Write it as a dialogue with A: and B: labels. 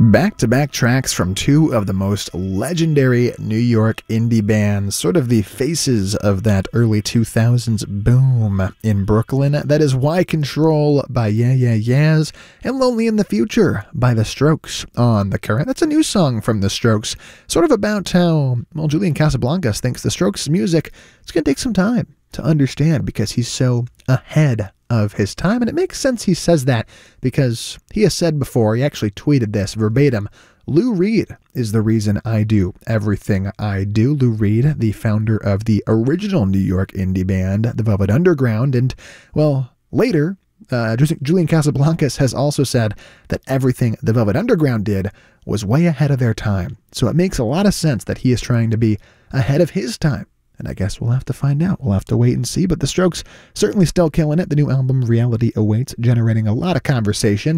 A: Back-to-back tracks from two of the most legendary New York indie bands, sort of the faces of that early 2000s boom in Brooklyn. That is Y Control by Yeah Yeah Yeahs and Lonely in the Future by The Strokes on The Current. That's a new song from The Strokes, sort of about how, well, Julian Casablancas thinks The Strokes' music is going to take some time to understand because he's so ahead of his time. And it makes sense he says that because he has said before, he actually tweeted this verbatim, Lou Reed is the reason I do everything I do. Lou Reed, the founder of the original New York indie band, The Velvet Underground. And, well, later, Julian Casablancas has also said that everything The Velvet Underground did was way ahead of their time. So it makes a lot of sense that he is trying to be ahead of his time. And I guess we'll have to find out. We'll have to wait and see. But The Strokes certainly still killing it. The new album Reality awaits, generating a lot of conversation.